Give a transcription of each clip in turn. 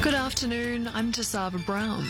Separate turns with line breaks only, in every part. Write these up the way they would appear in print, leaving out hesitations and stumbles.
Good afternoon, I'm Tasaba Brown.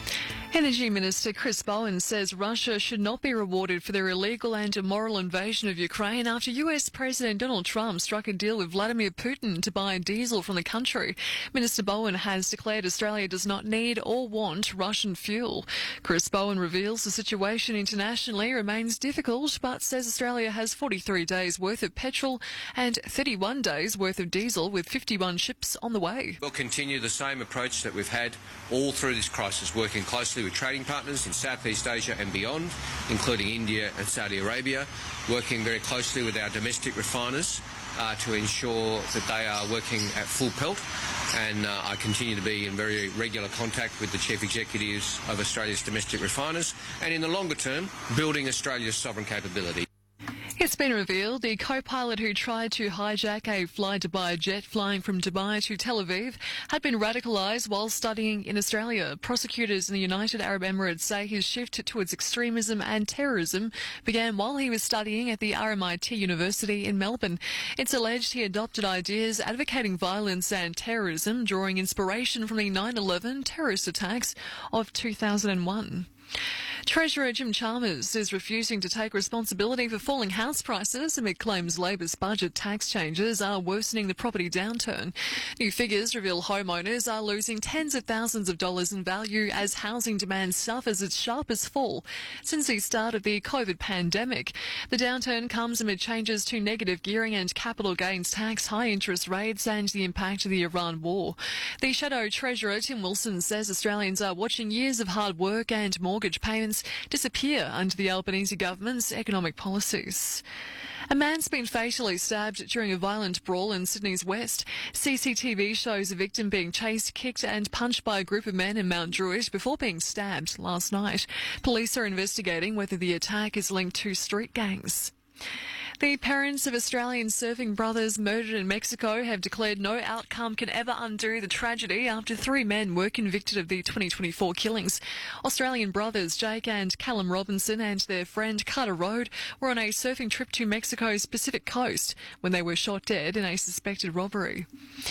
Energy Minister Chris Bowen says Russia should not be rewarded for their illegal and immoral invasion of Ukraine after US President Donald Trump struck a deal with Vladimir Putin to buy diesel from the country. Minister Bowen has declared Australia does not need or want Russian fuel. Chris Bowen reveals the situation internationally remains difficult, but says Australia has 43 days worth of petrol and 31 days worth of diesel, with 51 ships on the way.
We'll continue the same approach that we've had all through this crisis, working closely with trading partners in Southeast Asia and beyond, including India and Saudi Arabia, working very closely with our domestic refiners to ensure that they are working at full pelt. And I continue to be in very regular contact with the chief executives of Australia's domestic refiners, and in the longer term, building Australia's sovereign capability.
It's been revealed the co-pilot who tried to hijack a Fly Dubai jet flying from Dubai to Tel Aviv had been radicalised while studying in Australia. Prosecutors in the United Arab Emirates say his shift towards extremism and terrorism began while he was studying at the RMIT University in Melbourne. It's alleged he adopted ideas advocating violence and terrorism, drawing inspiration from the 9/11 terrorist attacks of 2001. Treasurer Jim Chalmers is refusing to take responsibility for falling house prices amid claims Labor's budget tax changes are worsening the property downturn. New figures reveal homeowners are losing tens of thousands of dollars in value as housing demand suffers its sharpest fall since the start of the COVID pandemic. The downturn comes amid changes to negative gearing and capital gains tax, high interest rates and the impact of the Iran war. The Shadow Treasurer Tim Wilson says Australians are watching years of hard work and mortgage payments disappear under the Albanese government's economic policies. A man's been fatally stabbed during a violent brawl in Sydney's West. CCTV shows a victim being chased, kicked and punched by a group of men in Mount Druitt before being stabbed last night. Police are investigating whether the attack is linked to street gangs. The parents of Australian surfing brothers murdered in Mexico have declared no outcome can ever undo the tragedy after 3 men were convicted of the 2024 killings. Australian brothers Jake and Callum Robinson and their friend Carter Road were on a surfing trip to Mexico's Pacific coast when they were shot dead in a suspected robbery.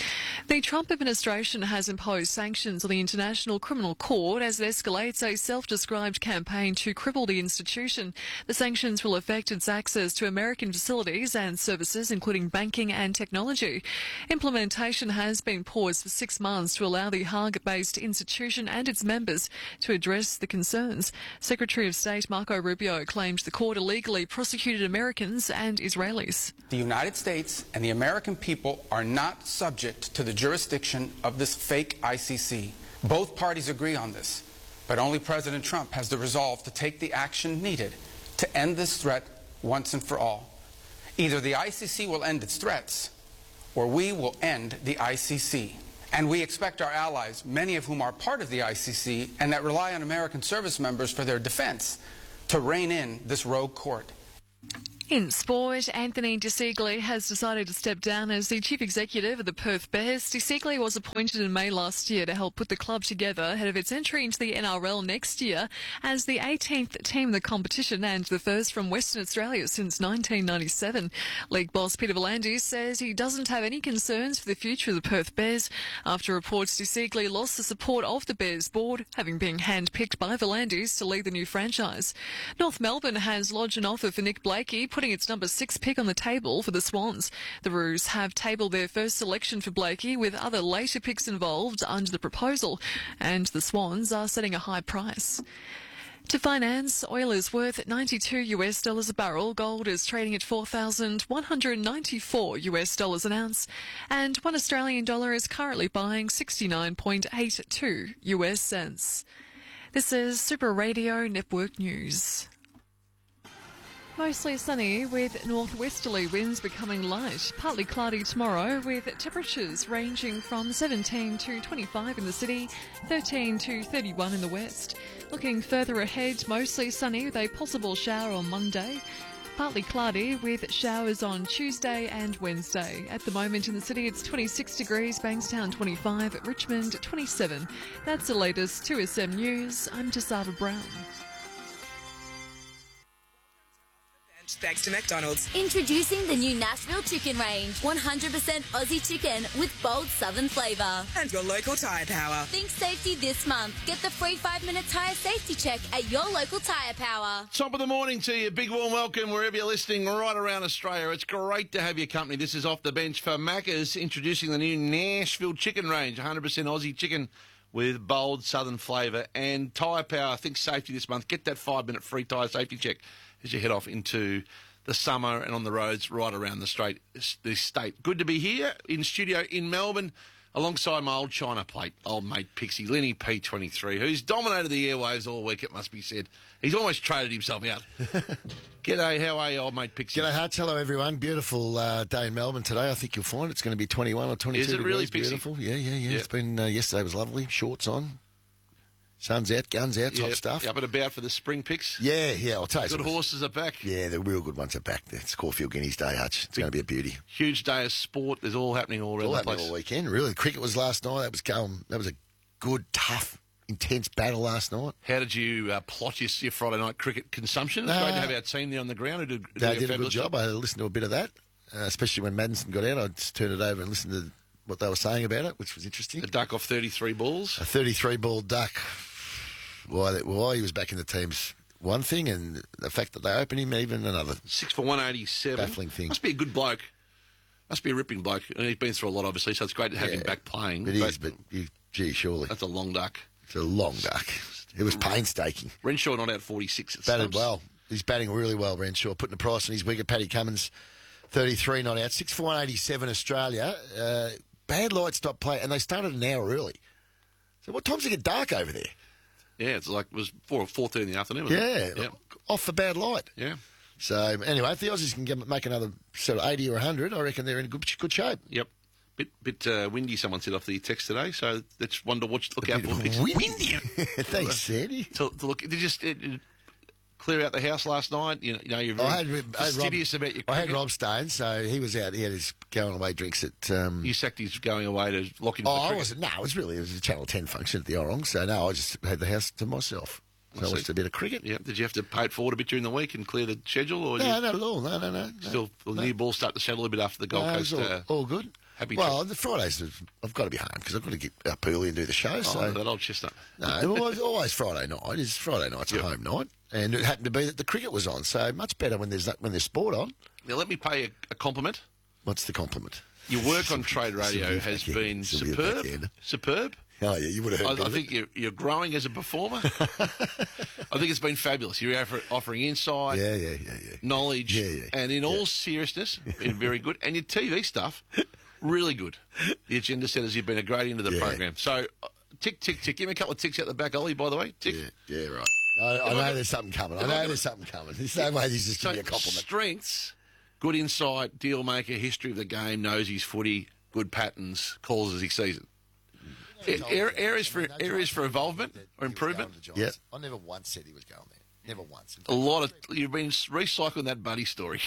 The Trump administration has imposed sanctions on the International Criminal Court as it escalates a self-described campaign to cripple the institution. The sanctions will affect its access to American facilities and services, including banking and technology. Implementation has been paused for 6 months to allow the Hague-based institution and its members to address the concerns. Secretary of State Marco Rubio claimed the court illegally prosecuted Americans and Israelis.
The United States and the American people are not subject to the jurisdiction of this fake ICC. Both parties agree on this, but only President Trump has the resolve to take the action needed to end this threat once and for all. Either the ICC will end its threats, or we will end the ICC. And we expect our allies, many of whom are part of the ICC and that rely on American service members for their defense, to rein in this rogue court.
In sport, Anthony De Siegli has decided to step down as the chief executive of the Perth Bears. De Siegli was appointed in May last year to help put the club together ahead of its entry into the NRL next year as the 18th team in the competition and the first from Western Australia since 1997. League boss Peter V'landys says he doesn't have any concerns for the future of the Perth Bears after reports De Siegli lost the support of the Bears board, having been handpicked by V'landys to lead the new franchise. North Melbourne has lodged an offer for Nick Blakey, putting its number 6 pick on the table for the Swans. The Roos have tabled their first selection for Blakey with other later picks involved under the proposal, and the Swans are setting a high price. To finance, oil is worth $92 a barrel, gold is trading at $4,194 an ounce, and 1 Australian dollar is currently buying 69.82 US cents. This is Super Radio Network News. Mostly sunny with northwesterly winds becoming light. Partly cloudy tomorrow with temperatures ranging from 17 to 25 in the city, 13 to 31 in the west. Looking further ahead, mostly sunny with a possible shower on Monday. Partly cloudy with showers on Tuesday and Wednesday. At the moment in the city it's 26 degrees, Bankstown 25, Richmond 27. That's the latest 2SM News. I'm Tasava Brown.
Thanks to McDonald's.
Introducing the new Nashville Chicken Range. 100% Aussie chicken with bold southern flavour.
And your local tyre power.
Think safety this month. Get the free 5-minute tyre safety check at your local Tyre Power.
Top of the morning to you. Big warm welcome wherever you're listening right around Australia. It's great to have your company. This is Off the Bench for Macca's, introducing the new Nashville Chicken Range. 100% Aussie chicken with bold southern flavour and tyre power. Think safety this month. Get that 5-minute free tyre safety check as you head off into the summer and on the roads right around the state. Good to be here in studio in Melbourne alongside my old China plate, old mate Pixie, Lenny P23, who's dominated the airwaves all week, it must be said. He's almost traded himself out. G'day, how are you, old mate Pixie?
G'day, Hutch. Hello, everyone. Beautiful day in Melbourne today. I think you'll find it's going to be 21 or 22
Is it
degrees.
really, Pixie?
Beautiful. Yeah. It's been, yesterday was lovely. Shorts on. Sun's out, guns out, top stuff.
Up and about for the spring picks?
Yeah, I'll tell you
Good
something.
horses are back.
Yeah, the real good ones are back. It's Caulfield Guineas Day, Hutch. It's going to be a beauty.
Huge day of sport. There's all happening all around
All
the
happening
place.
all weekend, really. Cricket was last night. That was a good, tough, intense battle last night.
How did you plot your Friday night cricket consumption? It's great to have our team there on the ground.
They did a good job. I listened to a bit of that, especially when Madison got out. I just turned it over and listened to what they were saying about it, which was interesting.
A duck off 33 balls.
A 33-ball duck. Why he was back in the team's one thing, and the fact that they opened him even another.
6 for 187.
Baffling thing.
Must be a good bloke. Must be a ripping bloke. And he's been through a lot, obviously, so it's great to have him back playing.
It is, but gee, surely.
That's a long duck.
It's a long duck. It was painstaking.
Renshaw not out 46.
Batted well. He's batting really well, Renshaw, putting the price on his wicket. Paddy Cummins, 33 not out. 6 for 187 Australia. Bad light stopped play, and they started an hour early. So what time's it get dark over there?
Yeah, it was 4:30 in the afternoon, wasn't it? Yeah.
Off the bad light.
Yeah.
So, anyway, if the Aussies can make another sort of 80 or 100, I reckon they're in good shape.
Yep. Bit windy, someone said off the text today, so that's one to look out for.
Windy. Thanks, Sandy.
To look, did you just clear out the house last night? You know, you're very fastidious about your cricket.
I had Rob Stone, so he was out. He had his going away drinks at.
You sacked his going away to lock in.
I wasn't. No, it was a Channel 10 function at the Orong. So no, I just had the house to myself. So I watched a bit of cricket.
Yeah. Did you have to pay it forward a bit during the week and clear the schedule, or
no, not at all. No.
Still, the new ball start to settle a bit after the Gold Coast.
All good. The Fridays I've got to be home because I've got to get up early and do the show. So
that old chestnut.
No, always Friday night. Friday night's a home night, and it happened to be that the cricket was on. So much better when there's sport on.
Now let me pay a compliment.
What's the compliment?
Your work on Trade Radio has been superb.
Oh, yeah, you would have heard
I think you're growing as a performer. I think it's been fabulous. You're offering insight, knowledge, and in all seriousness, been very good. And your TV stuff, really good. The agenda setters, you've been a great into the program. So, tick. Give me a couple of ticks out the back, Ollie, by the way. Tick.
Yeah, right. I know there's something coming. There's no way he's just giving me a compliment.
Strengths, good insight, deal maker, history of the game, knows his footy, good patterns, calls as he sees it. Areas for involvement or improvement?
Yeah. I never once said he was going there. Never once.
You've been recycling that Buddy story.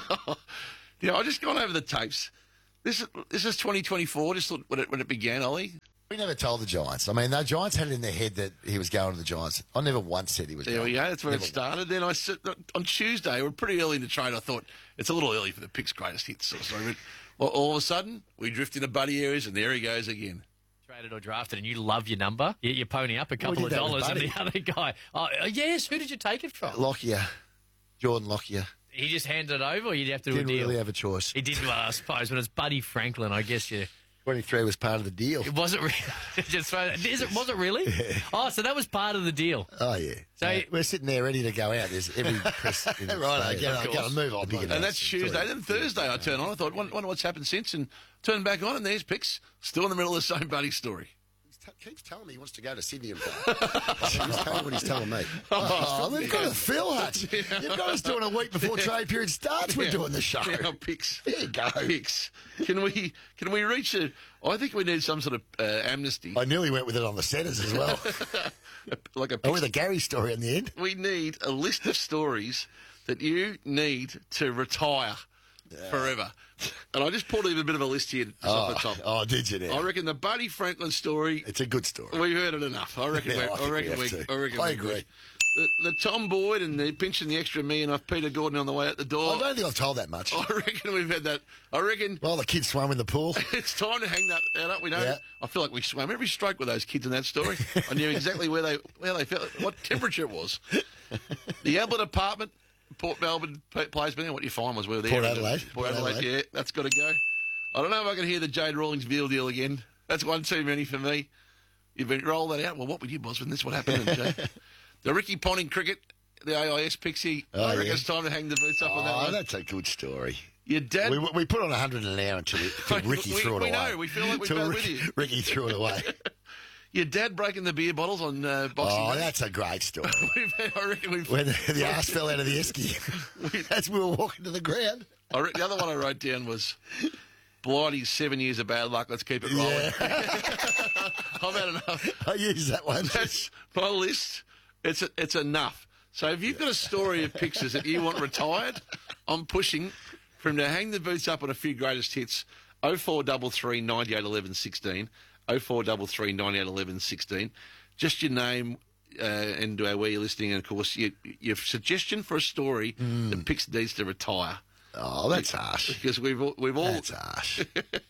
I just gone over the tapes. This is 2024, just when it began, Ollie.
We never told the Giants. I mean, the Giants had it in their head that he was going to the Giants. I never once said he was going.
There we go. That's where it started. Then I said, on Tuesday, we're pretty early in the trade. I thought, it's a little early for the Pick's greatest hits. Well, all of a sudden, we drift into Buddy areas, and there he goes again.
Traded or drafted, and you love your number. You pony up a couple of dollars, and the other guy. Oh, yes. Who did you take it from?
Lockyer. Jordan Lockyer.
He just handed it over, or you'd have to do a deal?
Didn't really have a choice.
He did, I suppose. When it's Buddy Franklin, I guess you...
23 was part of the deal.
It wasn't really. Was it really?
Yeah.
Oh, so that was part of the deal.
Oh, yeah. So we're sitting there ready to go out. There's every press. Right, I got to move on.
And that's Tuesday. Then Thursday I turn on. I thought, wonder what's happened since, and turn back on, and there's Picks, still in the middle of the same Buddy story.
Keeps telling me he wants to go to Sydney and play. He's telling what he's telling me. We've got a Phil Hutch. You've got us doing a week before trade period starts. We're doing the show.
Picks.
There you go.
Picks. Can we reach a... I think we need some sort of amnesty.
I nearly went with it on the centres as well. With a Gary story in the end.
We need a list of stories that you need to retire forever. And I just pulled even a bit of a list here off the top.
Oh, did you now?
I reckon the Buddy Franklin story...
It's a good story.
We've heard it enough. I reckon
I agree.
the Tom Boyd and the pinching the extra million off Peter Gordon on the way out the door.
I don't think I've told that much.
I reckon we've had that. I reckon.
Well, the kids swam in the pool.
It's time to hang that up. We know.
Yeah.
I feel like we swam every stroke with those kids in that story. I knew exactly where they felt, what temperature it was. The Ablett apartment, Port Melbourne placement. What you find was we were there.
Port Adelaide.
Port Adelaide. Yeah, that's got to go. I don't know if I can hear the Jade Rawlings veal deal again. That's one too many for me. You've been roll that out. Well, what would you, Bosman? This is what happened. The Ricky Ponting cricket, the AIS Pixie. I reckon it's time to hang the boots up on that one.
That's a good story.
Your dad.
We put on 100 an hour until Ricky threw it away.
We know. We feel like we've been with you.
Ricky threw it away.
Your dad breaking the beer bottles on Boxing Day.
That's a great story.
I reckon we've...
When the arse fell out of the esky. That's when we were walking to the ground.
The other one I wrote down was... Blighty's 7 years of bad luck. Let's keep it rolling. Yeah. I've had enough.
I use that one.
That's my list. It's enough. So if you've got a story of Pixers that you want retired, I'm pushing for him to hang the boots up on a few greatest hits. 0433 98 11 16. 0433 98 11 16. Just your name and where you're listening, and of course your suggestion for a story that Pix needs to retire.
Oh, that's harsh.
Because we've all...
That's harsh.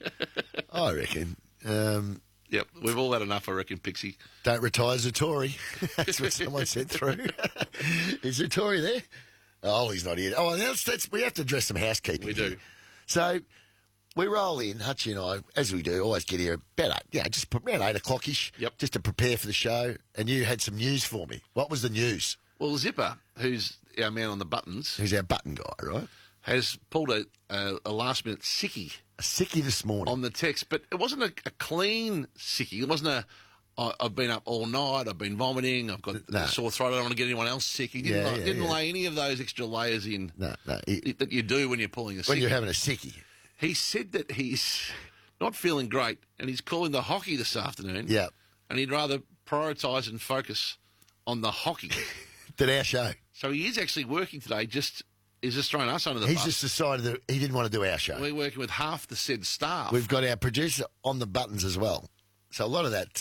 I reckon.
Yep, we've all had enough, I reckon, Pixie.
Don't retire Zatori. That's what someone said through. Is Zatori there? Oh, he's not here. Oh, we have to address some housekeeping.
We do.
So we roll in, Hutchie and I, as we do, always get here about just around 8 o'clock-ish, just to prepare for the show. And you had some news for me. What was the news?
Well, Zipper, who's our man on the buttons...
Who's our button guy, right?
Has pulled a last-minute sickie.
A sickie this morning.
On the text, but it wasn't a clean sickie. It wasn't I've been up all night, I've been vomiting, I've got a sore throat, I don't want to get anyone else sick. He didn't lay any of those extra layers in that you do when you're pulling a sickie.
When you're having a sickie.
He said that he's not feeling great, and he's calling the hockey this afternoon.
Yeah.
And he'd rather prioritise and focus on the hockey.
Than our show.
So he is actually working today, he's just throwing us under the
bus.
bus.
He's just decided that he didn't want to do our show.
We're working with half the said staff.
We've got our producer on the buttons as well. So a lot of that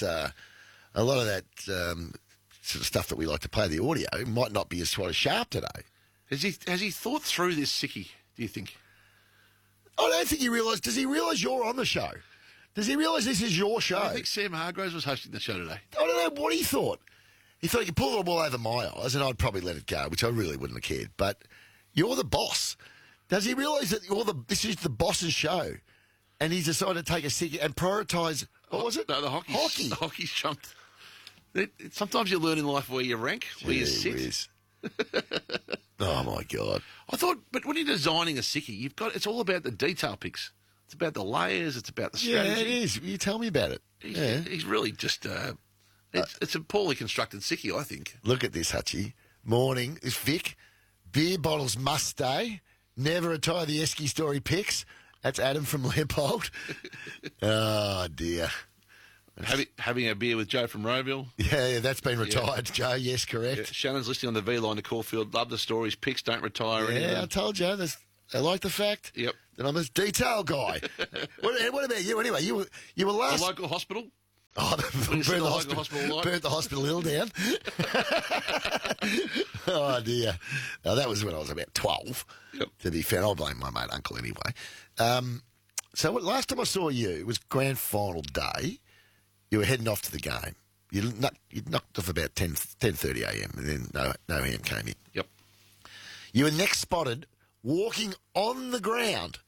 sort of stuff that we like to play, the audio, might not be as sort of sharp today.
Has he thought through this sickie, do you think?
I don't think he realised. Does he realise you're on the show? Does he realise this is your show?
I think Sam Hargraves was hosting the show today.
I don't know what he thought. He thought you could pull the ball over my eyes and I'd probably let it go, which I really wouldn't have cared. But you're the boss. Does he realise that this is the boss's show? And he's decided to take a sickie and prioritise, what was it?
No, the hockey.
Hockey.
The hockey's jumped. Sometimes you learn in life where you rank, where you sit.
Oh, my God.
I thought, but when you're designing a sickie, it's all about the detail picks. It's about the layers. It's about the strategy.
Yeah, it is. You tell me about it.
He's really just... it's a poorly constructed sickie, I think.
Look at this, Hutchie. Morning. It's Vic. Beer bottles must stay. Never retire the Esky story picks. That's Adam from Leopold. Oh, dear.
Having a beer with Joe from Rowville.
Yeah, that's been retired, Joe. Yes, correct.
Yeah. Shannon's listening on the V line to Caulfield. Love the stories. Picks don't retire.
Yeah, I told you. I like the fact that I'm a detail guy. What about you? Anyway, you were last...
The local hospital?
Oh, burnt the hospital hill down. Oh, dear. Now, that was when I was about 12, to be fair. I'll blame my mate uncle anyway. So last time I saw you, it was grand final day. You were heading off to the game. You knocked off about 10:30 a.m. and then no hand came in.
Yep.
You were next spotted walking on the ground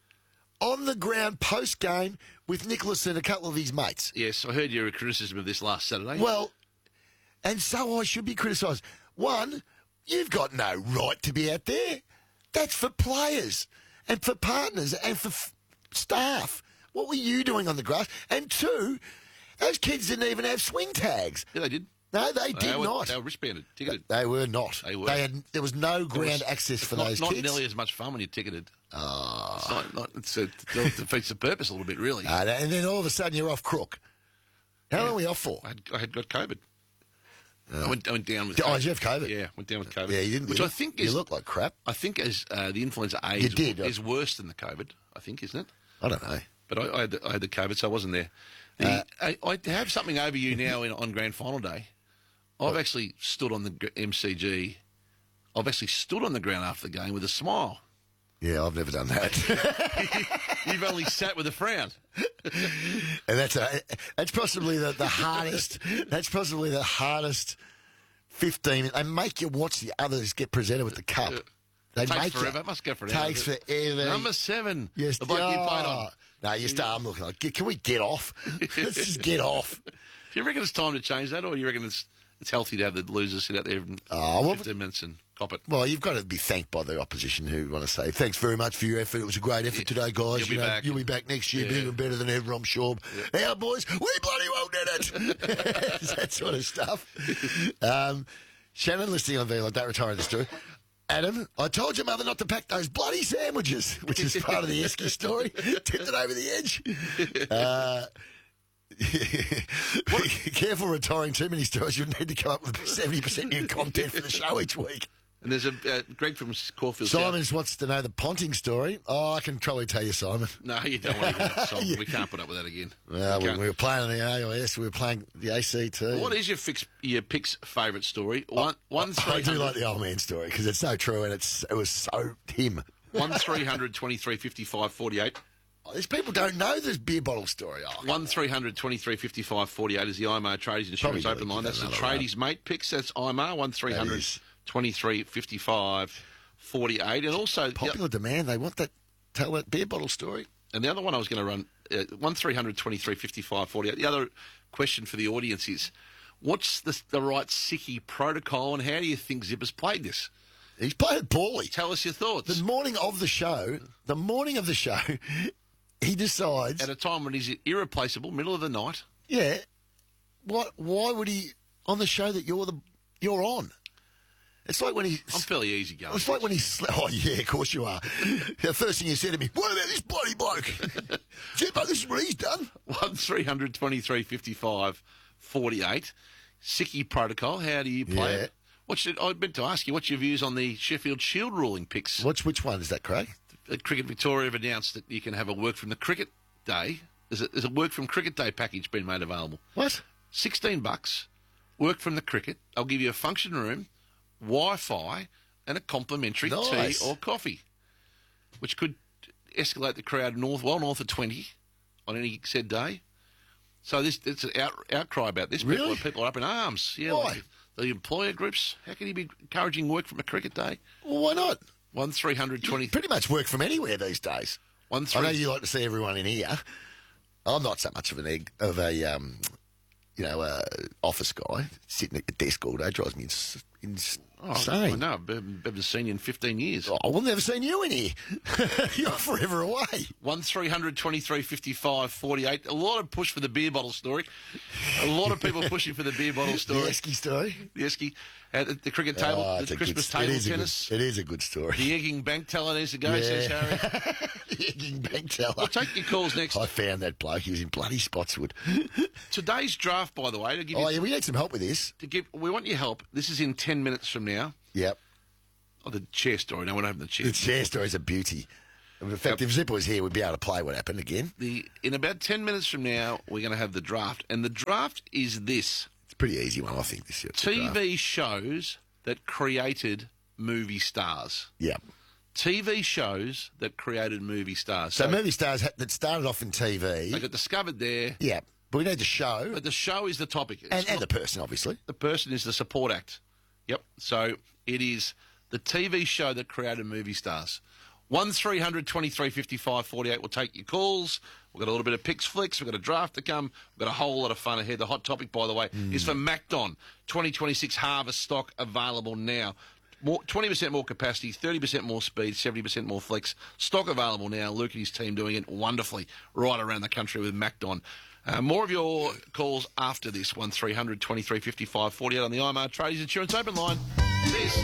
post-game with Nicholas and a couple of his mates.
Yes, I heard your criticism of this last Saturday.
Well, and so I should be criticised. One, you've got no right to be out there. That's for players and for partners and for staff. What were you doing on the grass? And two, those kids didn't even have swing tags.
Yeah, they did.
No, they did not.
They were wristbanded, ticketed.
They were not.
They were.
There was no ground access for those kids.
Not nearly as much fun when you're ticketed.
Oh.
It defeats the purpose a little bit, really.
And then all of a sudden you're off crook. How long were we off for?
I had got COVID. I went down with COVID.
Oh, did you have COVID?
Yeah, went down with COVID.
Yeah, you didn't.
Which I think is...
You look like crap.
I think as the influenza A is worse than the COVID, I think, isn't it?
I don't know.
But I had the COVID, so I wasn't there. I have something over you now on grand final day. I've actually stood on the MCG. I've actually stood on the ground after the game with a smile.
Yeah, I've never done that.
You've only sat with a frown.
And that's possibly the hardest. That's probably the hardest 15. They make you watch the others get presented with the cup. They
Takes
make
forever.
You.
It must go forever.
Takes forever.
Number 7.
Yes,
the bloke you played on.
No, you start. I'm looking like, can we get off? Let's just get off.
Do you reckon it's time to change that, or you reckon it's healthy to have the losers sit out there in 15 minutes and cop it?
Well, you've got to be thanked by the opposition who want to say, thanks very much for your effort. It was a great effort today, guys.
You'll be back
next year, even better than ever, I'm sure. Yeah. Our boys, we bloody well did it. That sort of stuff. Shannon listening on V like that, retiring the story. Adam, I told your mother not to pack those bloody sandwiches, which is part of the Esky story. Tipped it over the edge. Careful retiring too many stories. You need to come up with 70% new content for the show each week.
And there's a Greg from Caulfield.
Simon wants to know the Ponting story. Oh, I can probably tell you, Simon.
No, you don't want to hear that, Simon. We can't put up with that again.
Well, we were playing on the AIS. We were playing the ACT.
What is your Pick's favourite story?
I do like the old man story because it's so true and it was so him.
1300 23 55 48.
These people don't know this beer bottle story.
1300 23 55 48 is the IMAR Tradies Insurance Open Line. That's the Tradies Mate Picks. That's IMAR 1300 23 55 48. And also
popular demand. They want that. Tell that beer bottle story.
And the other one I was going to run 1300 23 55 48. The other question for the audience is, what's the right Sickie protocol, and how do you think Zipper's played this?
He's played it poorly.
Tell us your thoughts.
The morning of the show, he decides...
At a time when he's irreplaceable, middle of the night.
Yeah. Why would he... On the show that you're on? It's like when he...
I'm fairly easy going.
It's like when he... Oh, yeah, of course you are. The first thing you said to me, what about this bloody bloke? Zippo, this is what he's done.
1300 23 55 48. Sickie protocol, how do you play it? I meant to ask you, what's your views on the Sheffield Shield ruling Picks?
Which one is that, Craig?
Cricket Victoria have announced that you can have a work from the cricket day. There's a work from cricket day package been made available.
What?
$16. Work from the cricket. I'll give you a function room, Wi-Fi, and a complimentary tea or coffee, which could escalate the crowd north of 20 on any said day. So it's an outcry about this.
Really?
People are up in arms. Yeah.
Why?
The employer groups. How can you be encouraging work from a cricket day?
Well, why not?
1300 20.
Pretty much work from anywhere these days. I know you like to see everyone in here. I'm not so much of office guy sitting at the desk all day. Drives me insane.
I know. I've never seen you in 15 years.
Oh, I've never seen you in here. You're forever away.
1300 23 55 48. A lot of push for the beer bottle story. A lot of people pushing for the beer bottle story.
The Esky story.
The Esky. At the cricket table, the Christmas table tennis.
It is a good story.
The egging bank teller needs to go, says Harry.
The egging bank teller.
We'll take your calls next.
I found that bloke. He was in bloody Spotswood.
Today's draft, by the way. To give
we need some help with this.
We want your help. This is in 10 minutes from now.
Yep.
Oh, the chair story. No, we're not having the chair.
The chair story is a beauty. In fact, if Zipper was here, we'd be able to play what happened again.
In about 10 minutes from now, we're going to have the draft. And the draft is this.
It's a pretty easy one, I think, this year.
TV shows that created movie stars.
Yep.
TV shows that created movie stars.
So movie stars that started off in TV.
They got discovered there.
Yeah. But we need the show.
But the show is the topic.
And the person, obviously.
The person is the support act. Yep. So it is the TV show that created movie stars. 1300 23 55 48. We'll take your calls. We've got a little bit of picks flicks. We've got a draft to come. We've got a whole lot of fun ahead. The hot topic, by the way, is for Macdon. 2026 harvest stock available now. 20% more capacity, 30% more speed, 70% more flex. Stock available now. Luke and his team doing it wonderfully right around the country with Macdon. More of your calls after this. 1300 23 55 48 on the IMAR Tradies Insurance Open Line. This